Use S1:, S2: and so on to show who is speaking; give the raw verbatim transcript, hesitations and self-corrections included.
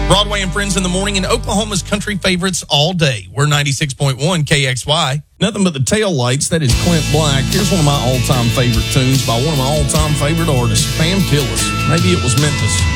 S1: Broadway and Friends in the morning, and Oklahoma's country favorites all day. We're ninety-six point one K X Y.
S2: Nothing but the tail lights. That is Clint Black. Here's one of my all-time favorite tunes by one of my all-time favorite artists, Pam Tillis. Maybe it was Memphis.